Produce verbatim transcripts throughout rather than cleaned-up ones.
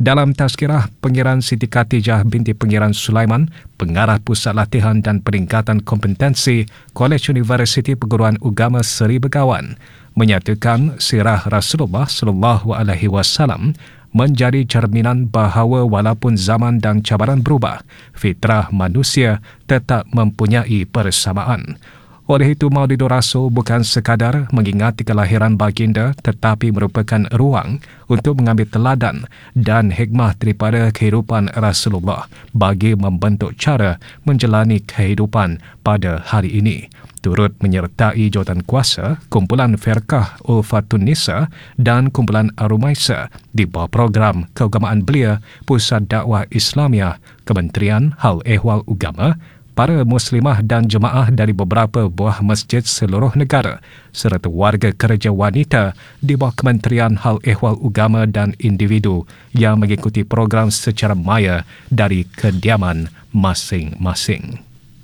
Dalam tazkirah Pengiran Siti Khatijah binti Pengiran Sulaiman, Pengarah Pusat Latihan dan Peningkatan Kompetensi Kolej Universiti Perguruan Agama Seri Begawan, menyatakan sirah Rasulullah sallallahu alaihi wasallam menjadi cerminan bahawa walaupun zaman dan cabaran berubah, fitrah manusia tetap mempunyai persamaan. Oleh itu, Maulidur Rasul bukan sekadar mengingati kelahiran baginda tetapi merupakan ruang untuk mengambil teladan dan hikmah daripada kehidupan Rasulullah bagi membentuk cara menjalani kehidupan pada hari ini. Turut menyertai jawatan kuasa, kumpulan Firqah Ulfatun Nisa dan kumpulan Arumaisa di bawah program keagamaan belia Pusat Dakwah Islamiah, Kementerian Hal Ehwal Agama, para muslimah dan jemaah dari beberapa buah masjid seluruh negara serta warga kerja wanita di bawah Kementerian Hal Ehwal Agama dan individu yang mengikuti program secara maya dari kediaman masing-masing.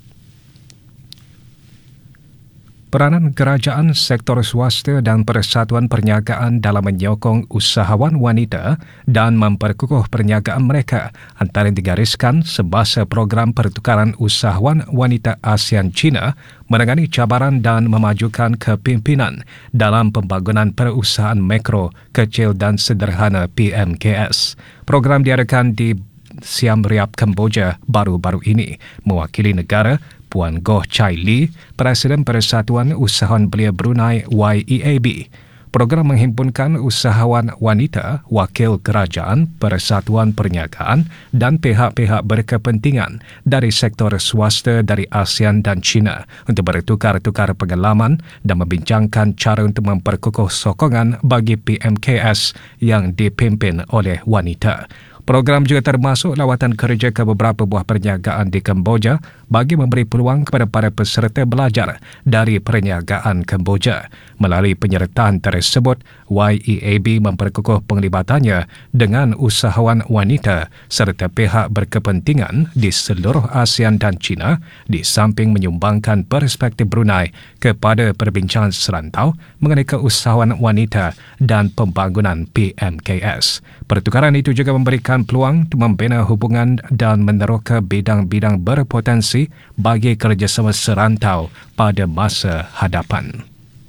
Peranan kerajaan, sektor swasta dan persatuan perniagaan dalam menyokong usahawan wanita dan memperkukuh perniagaan mereka antara digariskan semasa program pertukaran usahawan wanita ASEAN China menangani cabaran dan memajukan kepimpinan dalam pembangunan perusahaan mikro, kecil dan sederhana P M K S. Program diadakan di Siam Reap, Kemboja baru-baru ini. Mewakili negara, Puan Goh Chai Lee, Presiden Persatuan Usahawan Belia Brunei Y E A B. Program menghimpunkan usahawan wanita, wakil kerajaan, persatuan perniagaan dan pihak-pihak berkepentingan dari sektor swasta dari ASEAN dan China untuk bertukar-tukar pengalaman dan membincangkan cara untuk memperkukuh sokongan bagi P M K S yang dipimpin oleh wanita. Program juga termasuk lawatan kerja ke beberapa buah perniagaan di Kemboja bagi memberi peluang kepada para peserta belajar dari perniagaan Kemboja. Melalui penyertaan tersebut, Y E A B memperkukuh penglibatannya dengan usahawan wanita serta pihak berkepentingan di seluruh ASEAN dan China di samping menyumbangkan perspektif Brunei kepada perbincangan serantau mengenai keusahawan wanita dan pembangunan P M K S. Pertukaran itu juga memberikan peluang untuk membina hubungan dan meneroka bidang-bidang berpotensi bagi kerjasama serantau pada masa hadapan.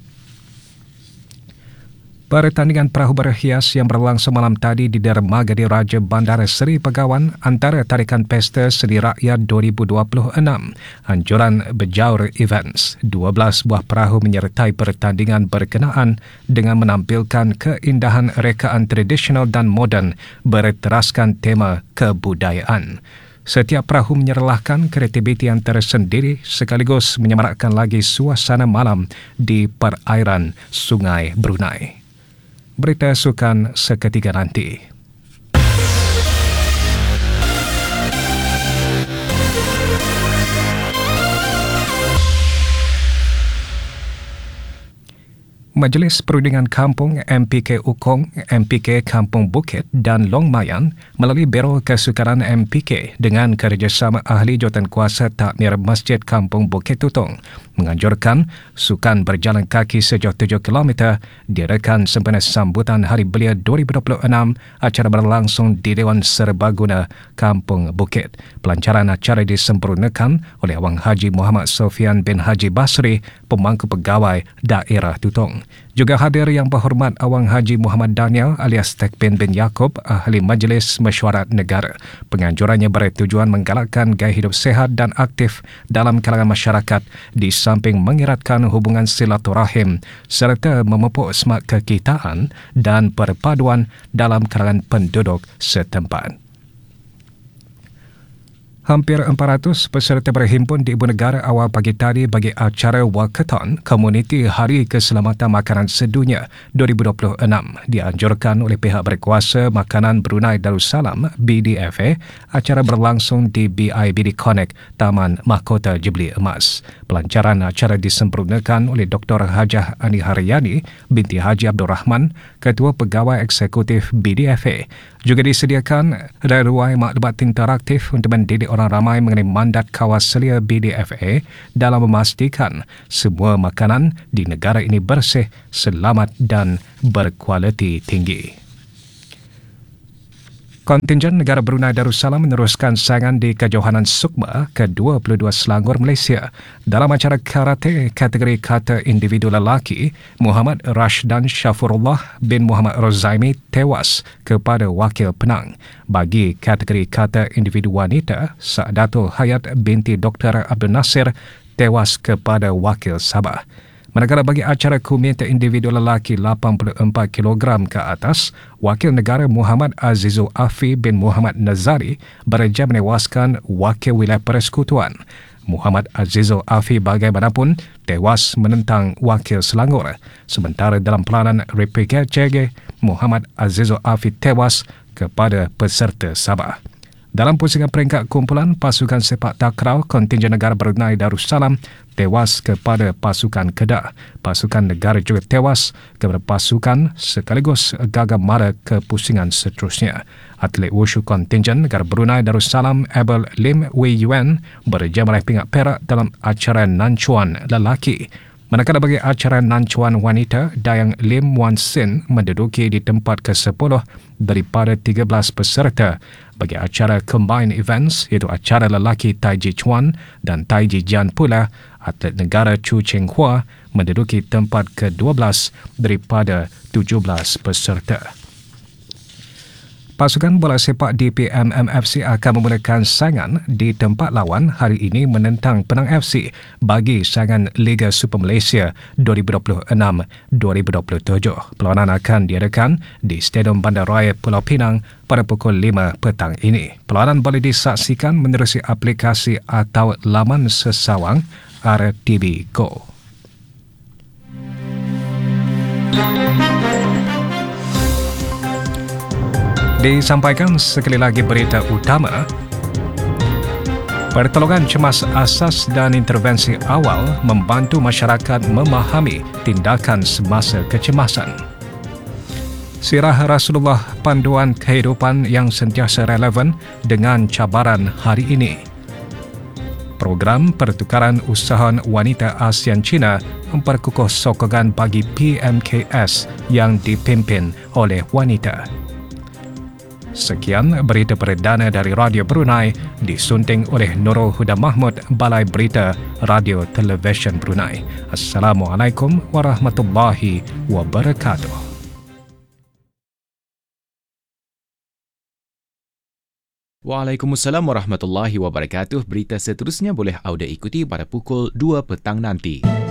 Pertandingan perahu berhias yang berlangsung malam tadi di dermaga di Raja Bandar Seri Begawan antara Tarikan Pesta Seni Rakyat dua ribu dua puluh enam, Anjuran Bejaur Events. dua belas buah perahu menyertai pertandingan berkenaan dengan menampilkan keindahan rekaan tradisional dan moden berteraskan tema kebudayaan. Setiap perahu menyerlahkan kreativiti yang tersendiri sekaligus menyemarakkan lagi suasana malam di perairan Sungai Brunei. Berita sukan seketika nanti. Majlis Perundingan Kampung M P K Ukong, M P K Kampung Bukit dan Long Mayan melalui Biro Kesukaran M P K dengan kerjasama ahli jawatan kuasa takmir Masjid Kampung Bukit Tutong menganjurkan sukan berjalan kaki sejauh tujuh kilometer diadakan sempena sambutan Hari Belia dua ribu dua puluh enam. Acara berlangsung di Dewan Serbaguna Kampung Bukit. Pelancaran acara disempurnakan oleh Awang Haji Muhammad Sofian bin Haji Basri, pemangku pegawai daerah Tutong. Juga hadir Yang Berhormat Awang Haji Muhammad Daniel alias Tekpin bin Yaakob, Ahli Majlis Mesyuarat Negara. Penganjurannya bertujuan menggalakkan gaya hidup sehat dan aktif dalam kalangan masyarakat di samping mengeratkan hubungan silaturahim serta memupuk semangat kekitaan dan perpaduan dalam kalangan penduduk setempat. Hampir empat ratus peserta berhimpun di Ibu Negara awal pagi tadi bagi acara Walkathon Komuniti Hari Keselamatan Makanan Sedunia dua ribu dua puluh enam. Dianjurkan oleh pihak berkuasa Makanan Brunei Darussalam B D F A. Acara berlangsung di B I B D Connect, Taman Mahkota Jubli Emas. Pelancaran acara disempurnakan oleh Doktor Hajah Ani Haryani binti Haji Abdul Rahman, Ketua Pegawai Eksekutif B D F A. Juga disediakan reruai maklumat interaktif untuk mendidik orang ramai mengenai mandat kawaselia B D F A dalam memastikan semua makanan di negara ini bersih, selamat dan berkualiti tinggi. Kontingen negara Brunei Darussalam meneruskan saingan di kejohanan Sukma ke dua puluh dua Selangor Malaysia. Dalam acara karate kategori kata individu lelaki, Muhammad Rashdan Syafurullah bin Muhammad Rozaimi tewas kepada wakil penang. Bagi kategori kata individu wanita, Saadatul Hayat binti Doktor Abdul Nasir tewas kepada wakil Sabah. Manakala bagi acara komite individu lelaki lapan puluh empat kilogram ke atas, wakil negara Muhammad Azizul Afi bin Muhammad Nazari bereja menewaskan wakil wilayah persekutuan. Muhammad Azizul Afi bagaimanapun tewas menentang wakil Selangor. Sementara dalam pelanan Repikat C G, Muhammad Azizul Afi tewas kepada peserta Sabah. Dalam pusingan peringkat kumpulan, pasukan sepak takraw kontingen negara Brunei Darussalam tewas kepada pasukan Kedah. Pasukan negara juga tewas kepada pasukan sekaligus gagal mara ke pusingan seterusnya. Atlet wushu kontingen negara Brunei Darussalam Abel Lim Wei Yuan bereja meraih pingat perak dalam acara Nanchuan lelaki. Manakala bagi acara Nanchuan wanita, Dayang Lim Wan Sin menduduki di tempat ke sepuluh daripada tiga belas peserta. Bagi acara Combined Events, iaitu acara lelaki Taiji Chuan dan Taiji Jian pula, atlet negara Chu Cheng Hua menduduki tempat ke dua belas daripada tujuh belas peserta. Pasukan bola sepak D P M M F C akan memulakan saingan di tempat lawan hari ini menentang Penang F C bagi saingan Liga Super Malaysia dua ribu dua puluh enam dua ribu dua puluh tujuh. Perlawanan akan diadakan di Stadium Bandaraya Pulau Pinang pada pukul lima petang ini. Perlawanan boleh disaksikan menerusi aplikasi atau laman sesawang R T B Go. Disampaikan sekali lagi berita utama. Pertolongan cemas asas dan intervensi awal membantu masyarakat memahami tindakan semasa kecemasan. Sirah Rasulullah, panduan kehidupan yang sentiasa relevan dengan cabaran hari ini. Program pertukaran usahawan wanita ASEAN China memperkukuh sokongan bagi P M K S yang dipimpin oleh wanita. Sekian berita perdana dari Radio Brunei, disunting oleh Nurul Huda Mahmud, Balai Berita Radio Televisyen Brunei. Assalamualaikum warahmatullahi wabarakatuh. Waalaikumsalam warahmatullahi wabarakatuh. Berita seterusnya boleh anda ikuti pada pukul dua petang nanti.